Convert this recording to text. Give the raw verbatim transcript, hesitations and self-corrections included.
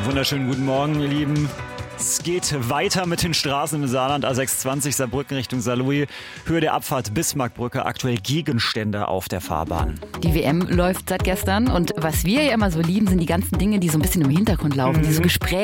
wunderschönen guten Morgen, ihr Lieben. Es geht weiter mit den Straßen im Saarland. A sechsundzwanzig Saarbrücken Richtung Saarlouis. Höhe der Abfahrt Bismarckbrücke. Aktuell Gegenstände auf der Fahrbahn. Die W M läuft seit gestern. Und was wir ja immer so lieben, sind die ganzen Dinge, die so ein bisschen im Hintergrund laufen. Mhm. Diese Gespräche.